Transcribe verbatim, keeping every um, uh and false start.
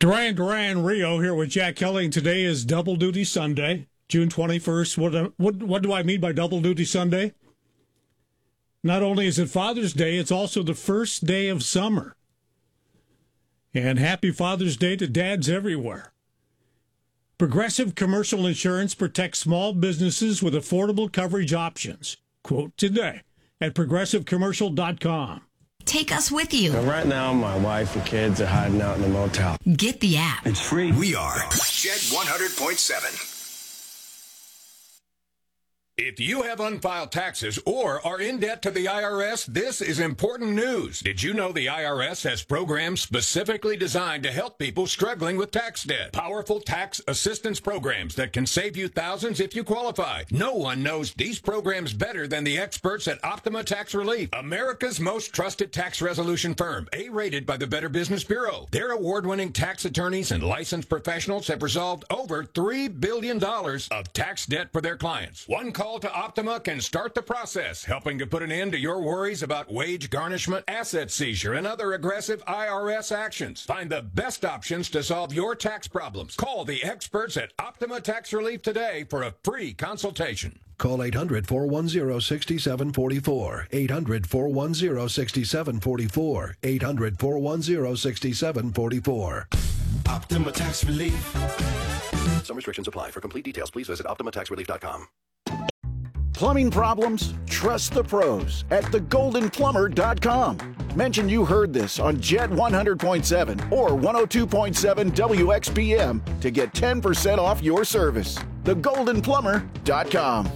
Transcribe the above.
Duran Duran Rio here with Jack Kelly. Today is Double Duty Sunday, June twenty-first. What, what, what do I mean by Double Duty Sunday? Not only is it Father's Day, it's also the first day of summer. And happy Father's Day to dads everywhere. Progressive Commercial Insurance protects small businesses with affordable coverage options. Quote today at progressive commercial dot com. Take us with you. And right now, my wife and kids are hiding out in the motel. Get the app. It's free. We are Jet one hundred point seven. If you have unfiled taxes or are in debt to the I R S, this is important news. Did you know the I R S has programs specifically designed to help people struggling with tax debt? Powerful tax assistance programs that can save you thousands if you qualify. No one knows these programs better than the experts at Optima Tax Relief, America's most trusted tax resolution firm, A-rated by the Better Business Bureau. Their award-winning tax attorneys and licensed professionals have resolved over three billion dollars of tax debt for their clients. One call to Optima can start the process, helping to put an end to your worries about wage garnishment, asset seizure, and other aggressive I R S actions. Find the best options to solve your tax problems. Call the experts at Optima Tax Relief today for a free consultation. Call eight hundred, four one zero, six seven four four. eight hundred, four one zero, six seven four four. eight hundred, four one zero, six seven four four. Optima Tax Relief. Some restrictions apply. For complete details, please visit optima tax relief dot com. Plumbing problems? Trust the pros at the golden plumber dot com. Mention you heard this on Jet one hundred point seven or one oh two point seven W X P M to get ten percent off your service. the golden plumber dot com.